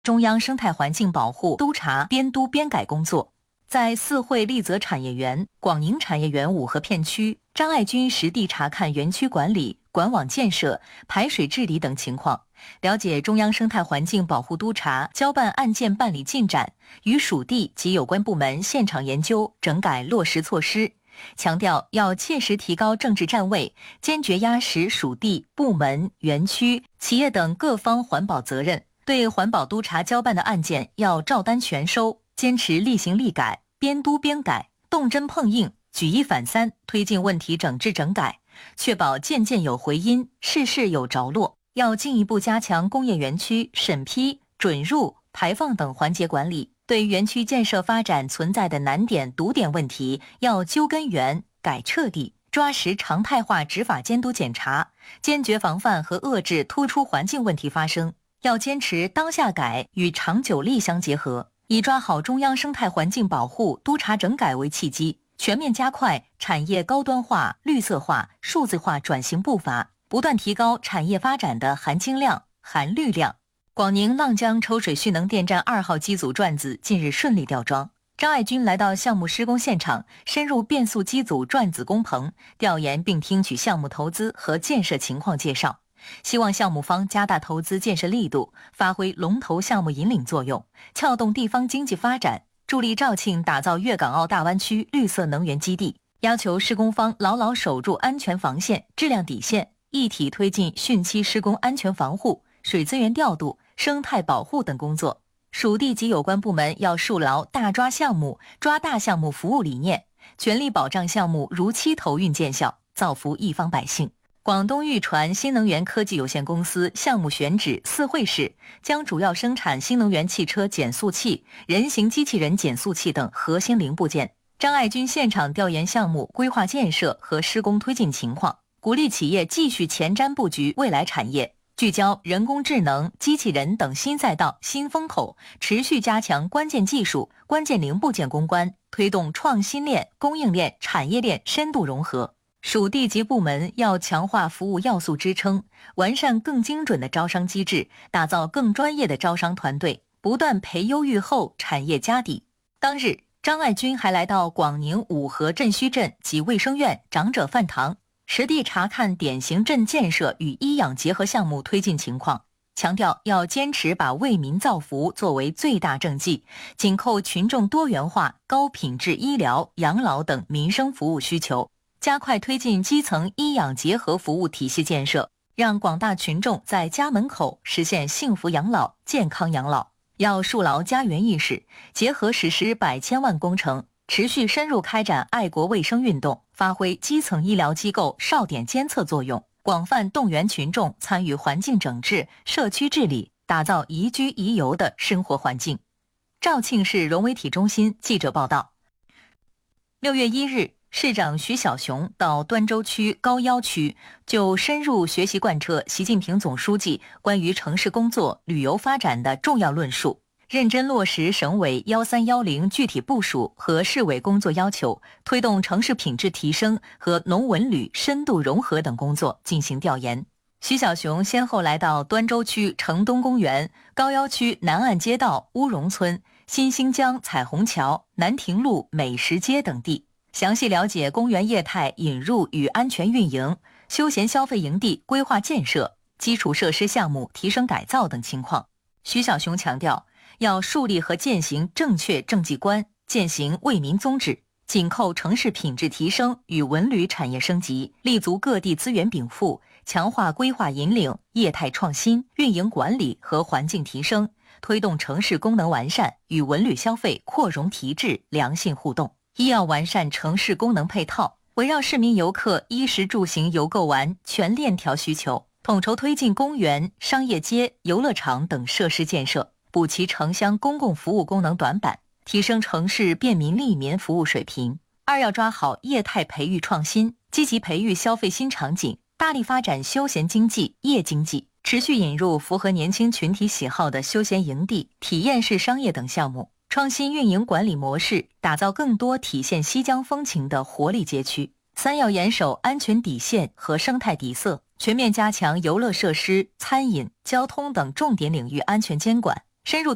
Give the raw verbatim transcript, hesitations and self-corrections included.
中央生态环境保护督察编督编改工作。在四惠丽泽产业园、广宁产业园五河片区，张爱军实地查看园区管理、管网建设、排水治理等情况，了解中央生态环境保护督察交办案件办理进展，与属地及有关部门现场研究整改落实措施。强调要切实提高政治站位，坚决压实属地、部门、园区、企业等各方环保责任。对环保督察交办的案件要照单全收，坚持厉行厉改、编督编改，动真碰硬，举一反三，推进问题整治整改，确保件件有回音，事事有着落。要进一步加强工业园区审批、准入、排放等环节管理，对园区建设发展存在的难点、堵点问题，要究根源、改彻底，抓实常态化执法监督检查，坚决防范和遏制突出环境问题发生。要坚持当下改与长久力相结合，以抓好中央生态环境保护督察整改为契机，全面加快产业高端化、绿色化、数字化转型步伐，不断提高产业发展的含金量、含绿量。广宁浪江抽水蓄能电站二号机组转子近日顺利吊装。张爱军来到项目施工现场，深入变速机组转子工棚，调研并听取项目投资和建设情况介绍。希望项目方加大投资建设力度，发挥龙头项目引领作用，撬动地方经济发展，助力肇庆打造粤港澳大湾区绿色能源基地。要求施工方牢牢守住安全防线、质量底线，一体推进汛期施工安全防护、水资源调度、生态保护等工作。属地及有关部门要树牢大抓项目、抓大项目服务理念，全力保障项目如期投运见效，造福一方百姓。广东裕传新能源科技有限公司项目选址四惠市，将主要生产新能源汽车减速器、人形机器人减速器等核心零部件。张爱军现场调研项目规划建设和施工推进情况，鼓励企业继续前瞻布局未来产业，聚焦人工智能、机器人等新赛道、新风口，持续加强关键技术、关键零部件攻关，推动创新链、供应链、产业链深度融合。属地级部门要强化服务要素支撑，完善更精准的招商机制，打造更专业的招商团队，不断培优育后产业家底。当日，张爱军还来到广宁五河镇墟镇及卫生院长者饭堂，实地查看典型镇建设与医养结合项目推进情况，强调要坚持把为民造福作为最大政绩，紧扣群众多元化、高品质医疗、养老等民生服务需求，加快推进基层医养结合服务体系建设，让广大群众在家门口实现幸福养老、健康养老。要树牢家园意识，结合实施百千万工程，持续深入开展爱国卫生运动，发挥基层医疗机构哨点监测作用，广泛动员群众参与环境整治、社区治理，打造宜居宜游的生活环境。肇庆市融为体中心记者报道。六月一日，市长徐小雄到端州区高要区，就深入学习贯彻习近平总书记关于城市工作、旅游发展的重要论述，认真落实省委一三一零具体部署和市委工作要求，推动城市品质提升和农文旅深度融合等工作进行调研。徐小雄先后来到端州区城东公园、高要区南岸街道乌荣村、新兴江彩虹桥、南亭路美食街等地，详细了解公园业态引入与安全运营、休闲消费营地规划建设、基础设施项目提升改造等情况。徐小雄强调，要树立和践行正确政绩观，践行为民宗旨，紧扣城市品质提升与文旅产业升级，立足各地资源禀赋，强化规划引领、业态创新、运营管理和环境提升，推动城市功能完善与文旅消费扩容提质、良性互动。一要完善城市功能配套，围绕市民游客衣食住行游购玩全链条需求，统筹推进公园、商业街、游乐场等设施建设，补齐城乡公共服务功能短板，提升城市便民利民服务水平。二要抓好业态培育创新，积极培育消费新场景，大力发展休闲经济、夜经济，持续引入符合年轻群体喜好的休闲营地、体验式商业等项目，创新运营管理模式，打造更多体现西江风情的活力街区。三要严守安全底线和生态底色，全面加强游乐设施、餐饮、交通等重点领域安全监管，深入